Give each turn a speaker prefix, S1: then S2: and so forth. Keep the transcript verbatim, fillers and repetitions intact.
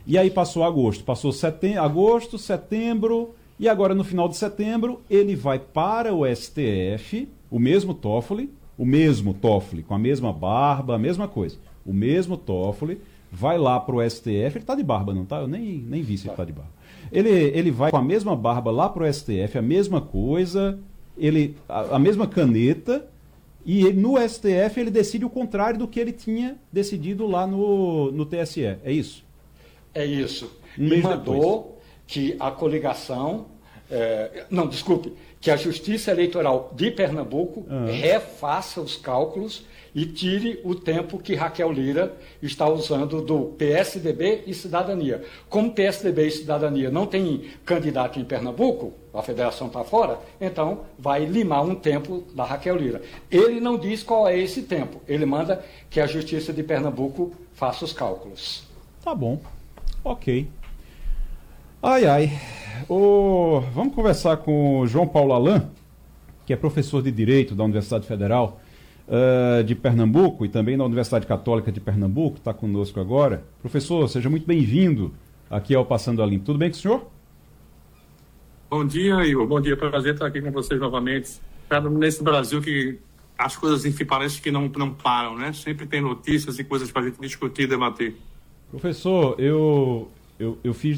S1: E aí passou agosto, passou setem- agosto, setembro, e agora no final de setembro ele vai para o S T F, o mesmo Toffoli, o mesmo Toffoli, com a mesma barba, a mesma coisa. O mesmo Toffoli vai lá para o S T F, ele está de barba, não tá? Eu nem, nem vi se ele está de barba. Ele, ele vai com a mesma barba lá para o S T F, a mesma coisa, ele, a, a mesma caneta, e no S T F ele decide o contrário do que ele tinha decidido lá no, no T S E. É isso?
S2: É isso.
S1: Um
S2: e
S1: mês
S2: mandou
S1: depois.
S2: que a coligação, é, não, desculpe, que a Justiça Eleitoral de Pernambuco
S1: Ah.
S2: refaça os cálculos e tire o tempo que Raquel Lira está usando do P S D B e Cidadania. Como P S D B e Cidadania não tem candidato em Pernambuco, a federação está fora, então vai limar um tempo da Raquel Lira. Ele não diz qual é esse tempo, ele manda que a Justiça de Pernambuco faça os cálculos.
S1: Tá bom. Ok. Ai, ai. Ô, vamos conversar com o João Paulo Alan, que é professor de Direito da Universidade Federal uh, de Pernambuco e também da Universidade Católica de Pernambuco, está conosco agora. Professor, seja muito bem-vindo aqui ao Passando a Limpo. Tudo bem com o senhor?
S3: Bom dia, Igor. Bom dia. Prazer estar aqui com vocês novamente. Nesse Brasil que as coisas, enfim, parece que não, não param, né? Sempre tem notícias e coisas para a gente discutir e debater.
S1: Professor, eu, eu, eu fiz